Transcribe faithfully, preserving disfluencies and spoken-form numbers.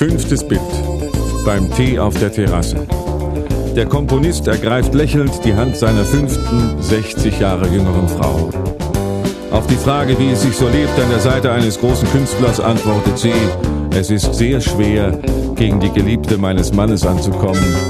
Fünftes Bild. Beim Tee auf der Terrasse. Der Komponist ergreift lächelnd die Hand seiner fünften, sechzig Jahre jüngeren Frau. Auf die Frage, wie es sich so lebt an der Seite eines großen Künstlers, antwortet sie: Es ist sehr schwer, gegen die Geliebte meines Mannes anzukommen.